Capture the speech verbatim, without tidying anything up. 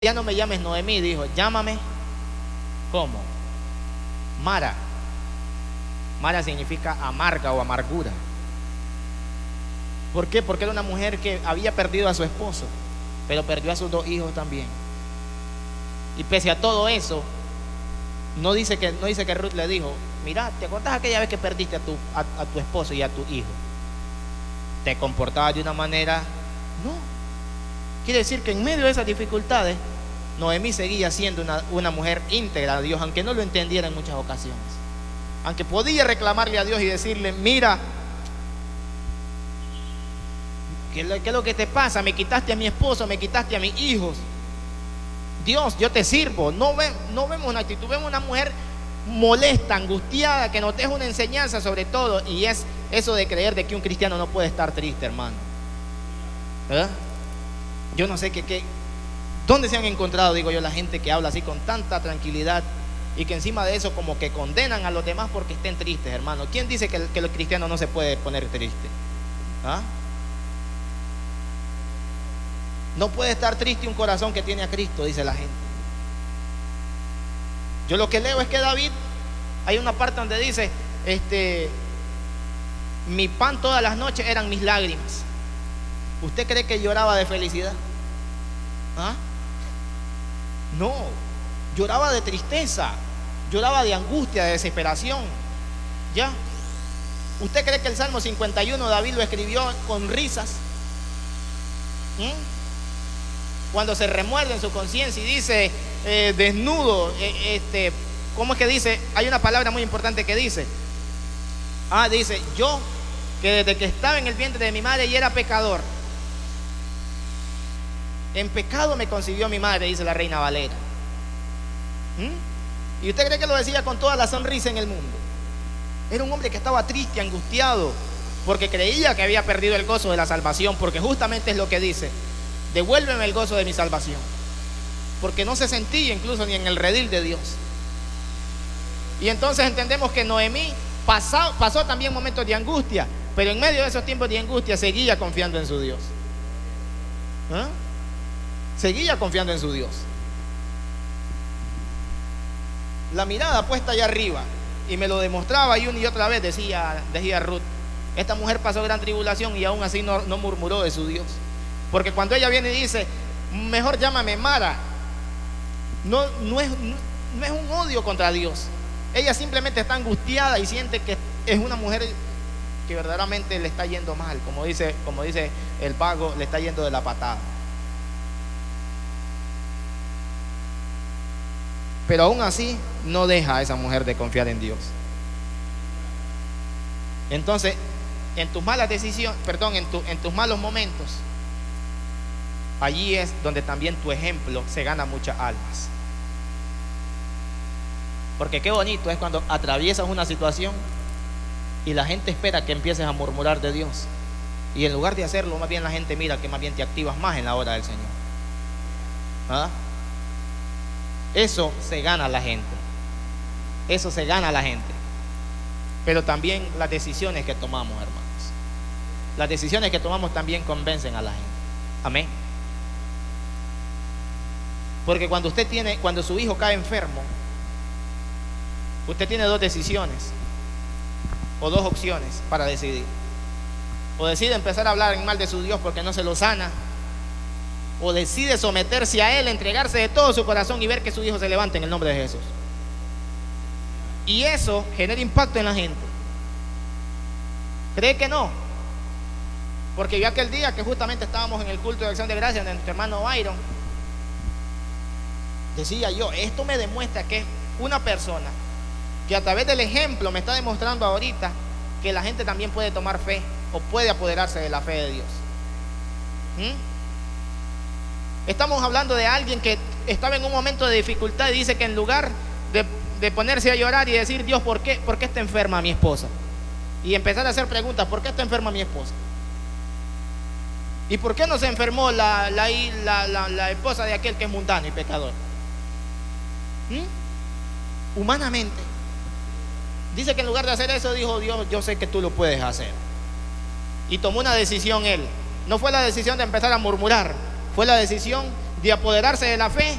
Ya no me llames Noemí, dijo, llámame, ¿cómo? Mara. Mara significa amarga o amargura. ¿Por qué? Porque era una mujer que había perdido a su esposo, pero perdió a sus dos hijos también. Y pese a todo eso, no dice que, no dice que Ruth le dijo, mira, ¿te acuerdas aquella vez que perdiste a tu, a, a tu esposo y a tu hijo? ¿Te comportabas de una manera? No. Quiere decir que en medio de esas dificultades, Noemí seguía siendo una, una mujer íntegra a Dios, aunque no lo entendiera en muchas ocasiones. Aunque podía reclamarle a Dios y decirle, mira, ¿qué, ¿qué es lo que te pasa? Me quitaste a mi esposo, me quitaste a mis hijos. Dios, yo te sirvo. No, ve, no vemos una actitud, vemos una mujer molesta, angustiada, que nos deja una enseñanza sobre todo, y es eso de creer de que un cristiano no puede estar triste, hermano. ¿Verdad? Yo no sé qué, qué, dónde se han encontrado, digo yo, la gente que habla así con tanta tranquilidad y que encima de eso como que condenan a los demás porque estén tristes, hermano. ¿Quién dice que el, que el cristiano no se puede poner triste? ¿Ah? No puede estar triste un corazón que tiene a Cristo, dice la gente. Yo lo que leo es que David, hay una parte donde dice, este, mi pan todas las noches eran mis lágrimas. ¿Usted cree que lloraba de felicidad? ¿Ah? No, lloraba de tristeza, lloraba de angustia, de desesperación. ¿Ya? ¿Usted cree que el Salmo cincuenta y uno David lo escribió con risas? ¿Mm? Cuando se remuerde en su conciencia y dice eh, desnudo, eh, este, ¿cómo es que dice? Hay una palabra muy importante que dice, ah, dice, yo que desde que estaba en el vientre de mi madre y era pecador, en pecado me concibió mi madre, dice la Reina Valera. ¿Mm? ¿Y usted cree que lo decía con toda la sonrisa en el mundo? Era un hombre que estaba triste, angustiado, porque creía que había perdido el gozo de la salvación, porque justamente es lo que dice, devuélveme el gozo de mi salvación, porque no se sentía incluso ni en el redil de Dios. Y entonces entendemos que Noemí pasó, pasó también momentos de angustia, pero en medio de esos tiempos de angustia seguía confiando en su Dios. ¿Ah? Seguía confiando en su Dios. La mirada puesta allá arriba, y me lo demostraba y una y otra vez, decía, decía Ruth, esta mujer pasó gran tribulación y aún así no, no murmuró de su Dios. Porque cuando ella viene y dice, mejor llámame Mara, no, no, es, no, no es un odio contra Dios. Ella simplemente está angustiada y siente que es una mujer que verdaderamente le está yendo mal, como dice, como dice el vago, le está yendo de la patada. Pero aún así no deja a esa mujer de confiar en Dios. Entonces, en tus malas decisiones, perdón, en, tu, en tus malos momentos, allí es donde también tu ejemplo se gana muchas almas. Porque qué bonito es cuando atraviesas una situación y la gente espera que empieces a murmurar de Dios, y en lugar de hacerlo, más bien la gente mira que más bien te activas más en la hora del Señor. ¿Ah? Eso se gana a la gente. Eso se gana a la gente. Pero también las decisiones que tomamos, hermanos. Las decisiones que tomamos también convencen a la gente. Amén. Porque cuando usted tiene, cuando su hijo cae enfermo, usted tiene dos decisiones o dos opciones para decidir. O decide empezar a hablar en mal de su Dios porque no se lo sana, o decide someterse a Él, entregarse de todo su corazón y ver que su hijo se levante en el nombre de Jesús. Y eso genera impacto en la gente. ¿Cree que no? Porque yo aquel día que justamente estábamos en el culto de acción de gracias de nuestro hermano Byron, decía yo, esto me demuestra que es una persona que a través del ejemplo me está demostrando ahorita que la gente también puede tomar fe o puede apoderarse de la fe de Dios. ¿Mm? Estamos hablando de alguien que estaba en un momento de dificultad y dice que en lugar de, de ponerse a llorar y decir, Dios, ¿por qué, ¿por qué está enferma mi esposa? Y empezar a hacer preguntas, ¿por qué está enferma mi esposa? ¿Y por qué no se enfermó la, la, la, la, la esposa de aquel que es mundano y pecador? ¿Mm? Humanamente. Dice que en lugar de hacer eso, dijo, Dios, yo sé que tú lo puedes hacer. Y tomó una decisión él. No fue la decisión de empezar a murmurar, fue la decisión de apoderarse de la fe,